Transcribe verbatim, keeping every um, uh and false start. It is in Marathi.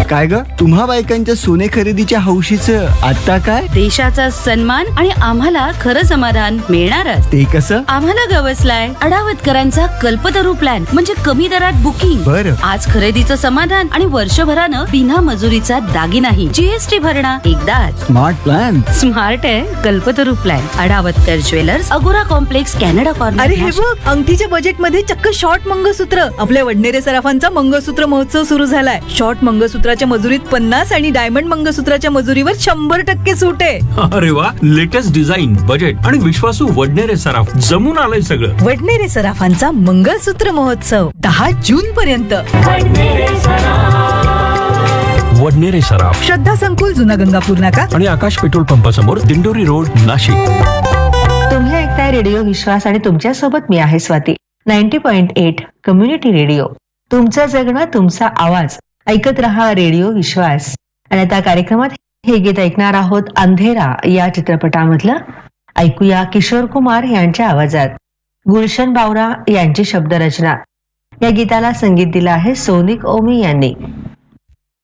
काय ग, तुम्हा बायकांच्या सोने खरेदीच्या हौशीचं आता काय? देशाचा सन्मान आणि आम्हाला खरं समाधान मिळणारच. ते कसं? आम्हाला गवसलाय अडावतकरांचा कल्पतरू प्लॅन, म्हणजे कमी दरात बुकिंग. बरं. आज खरेदीचं समाधान आणि वर्षभरानं बिना मजुरीचा दागिनाही. जीएसटी भरणा एकदाच. Smart plan. स्मार्ट आहे कल्पतरू प्लॅन. अडावतकर ज्वेलर्स, अगोरा कॉम्प्लेक्स, कॅनडा कॉर्नर. अरे हे बघ, अंगठीच्या बजेट मध्ये चक्क शॉर्ट मंगळसूत्र. आपल्या वडनेरे सराफांचा मंगळसूत्र महोत्सव सुरू झालाय. शॉर्ट मंगळसूत्राच्या मजुरीत पन्नास आणि डायमंड मंगळसूत्राच्या मजुरीवर शंभर टक्के सूट आहे. अरे वा, लेटेस्ट डिझाईन, बजेट आणि विश्वासू वडनेरे सराफ जमून आलंय सगळं. वडनेरे सराफांचा मंगळसूत्र महोत्सव दहा जून पर्यंत. वडनेरे सराफ, श्रद्धा संकुल, जुना गंगापूर नाका आणि आकाश पेट्रोल पंपासमोर, दिंडोरी रोड, नाशिक. तुम्ही ऐकताय रेडिओ विश्वास आणि तुमच्या सोबत मी आहे Swati. Ninety point eight community radio, तुमचं जगणं तुमचा आवाज. ऐकत रहा रेडिओ विश्वास. आणि आता कार्यक्रमात हे गीत ऐकणार आहोत अंधेरा या चित्रपटामधलं. ऐकूया किशोर कुमार यांच्या आवाजात, गुलशन बावरा यांची शब्दरचना. या गीताला संगीत दिलं आहे सोनिक ओमी यांनी.